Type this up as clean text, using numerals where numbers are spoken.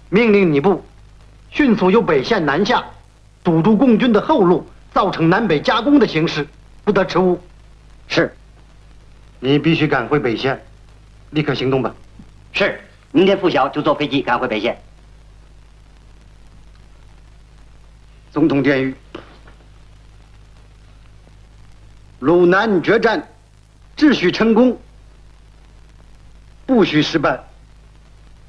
命令你部迅速由北线南下，堵住共军的后路，造成南北夹攻的形势，不得迟误。 是。 你必须赶回北线，立刻行动吧。 是，明天拂晓就坐飞机赶回北线。 总统电谕：鲁南决战，只许成功，不许失败。